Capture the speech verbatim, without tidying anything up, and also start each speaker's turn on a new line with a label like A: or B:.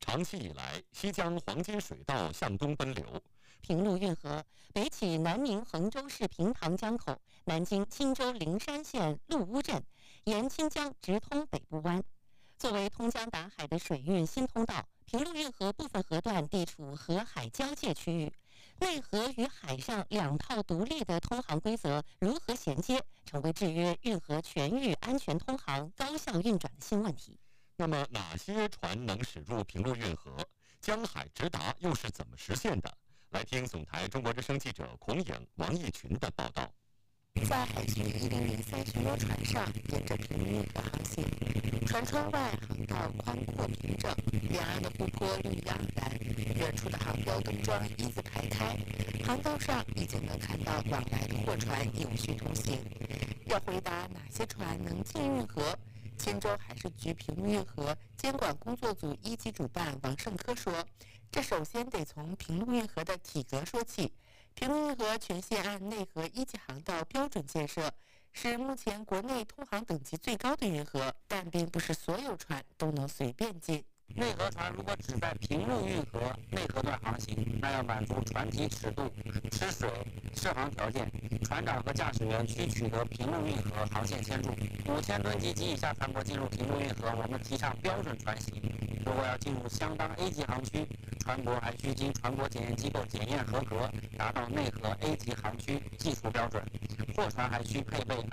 A: 长期以来，西江黄金水道向东奔流，
B: 平陆运河北起南宁衡州市平塘江口，南经青州灵山县陆乌镇，沿清江直通北部湾。作为通江达海的水运新通道，平陆运河部分河段地处河海交界区域，内河与海上两套独立的通航规则如何衔接，成为制约运河全域安全通航、高效运转的新问题。
A: 那么，哪些船能驶入平陆运河？江海直达又是怎么实现的？来听总台中国之声记者孔颖、王义群的报道。
C: 在海巡一零零三巡逻船上，沿着平陆运河航行。船窗外航道宽阔平整，沿岸的湖泊绿意盎然，远处的航标灯桩一字排开，航道上已经能看到往来的货船有序通行。要回答哪些船能进运河？青州海事局平陆运河监管工作组一级主办王胜科说，这首先得从平陆运河的体格说起。平陆运河全线按内河一级航道标准建设，是目前国内通航等级最高的运河，但并不是所有船都能随便进。
D: 内河船如果只在平陆运河内河段航行，那要满足船体尺度、吃水、适航条件，船长和驾驶员需取得平陆运河航线签注。五千吨级及以下船舶进入平陆运河，我们提倡标准船型。如果要进入相当 A 级航区，船舶还需经船舶检验机构检验合格，达到内河 A 级航区技术标准。货船还需配备